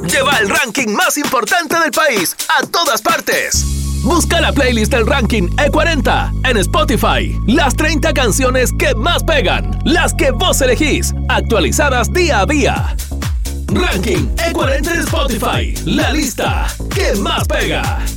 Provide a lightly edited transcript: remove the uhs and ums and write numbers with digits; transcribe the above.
lleva el ranking más importante del país a todas partes. Busca la playlist del ranking E40 en Spotify. Las 30 canciones que más pegan, las que vos elegís, actualizadas día a día. Ranking E40 en Spotify, la lista que más pega.